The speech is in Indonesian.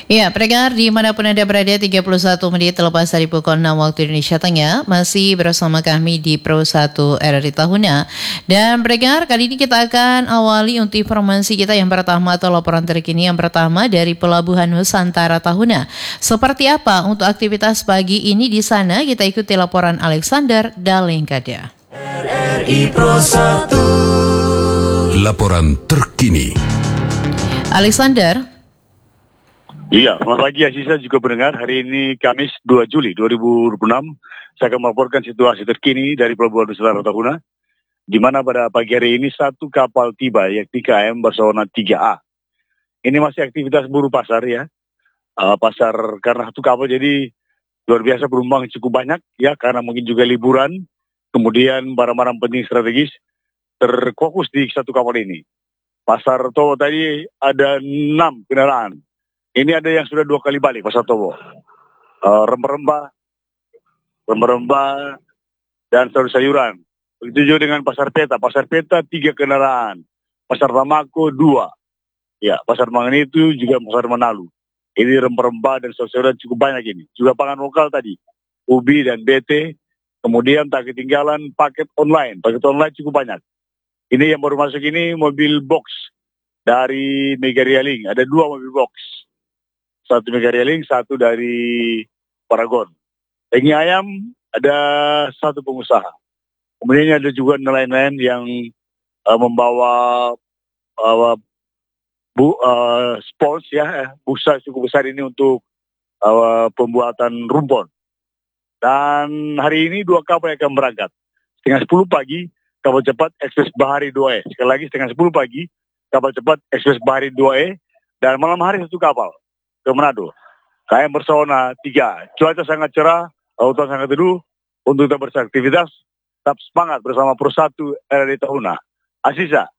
Ya, pendengar dimanapun Anda berada, 31 menit terlepas dari pukul 6 waktu Indonesia Tengah, masih bersama kami di Pro 1 RRI Tahuna. Dan pendengar, kali ini kita akan awali untuk informasi kita yang pertama atau laporan terkini yang pertama dari Pelabuhan Nusantara Tahuna. Seperti apa untuk aktivitas pagi ini di sana? Kita ikuti laporan Alexander Dalengkada. RRI Pro 1. Laporan terkini. Alexander. Iya, selamat pagi Aziza juga pendengar. Hari ini Kamis 2 Juli 2026. Saya akan melaporkan situasi terkini dari Pelabuhan Nusantara Tahuna, di mana pada pagi hari ini satu kapal tiba, yakni KM Barcelona 3A. Ini masih aktivitas buruh pasar ya. Pasar karena satu kapal jadi luar biasa, penumpang cukup banyak ya, karena mungkin juga liburan. Kemudian barang-barang penting strategis terfokus di satu kapal ini. Pasar Towo tadi ada 6 kendaraan. Ini ada yang sudah 2 kali balik Pasar Towo. Rempah-rempah dan sayur-sayuran. Begitu juga dengan Pasar Peta. Pasar Peta 3 kendaraan. Pasar Tamako 2. Ya, Pasar Mangan itu juga Pasar Manalu. Ini rempah-rempah dan sayur-sayuran cukup banyak ini. Juga pangan lokal tadi. Ubi dan BT. Kemudian tak ketinggalan paket online. Paket online cukup banyak. Ini yang baru masuk ini mobil box dari Mega Realing. Ada 2 mobil box. Satu Mega Realing, satu dari Paragon. Daging ayam ada 1 pengusaha. Kemudian ada juga nelayan-nelayan yang membawa spons ya, busa cukup besar ini untuk pembuatan rumpon. Dan hari ini 2 kapal yang akan berangkat. Setengah 10 pagi, kapal cepat Ekspres Bahari 2E. Sekali lagi setengah 10 pagi, kapal cepat Ekspres Bahari 2E. Dan malam hari 1 kapal ke Manado. KM Barcelona 3. Cuaca sangat cerah, lautan sangat teduh. Untuk kita beraktivitas, tetap semangat bersama Pro 1 RRI Tahuna. Aziza.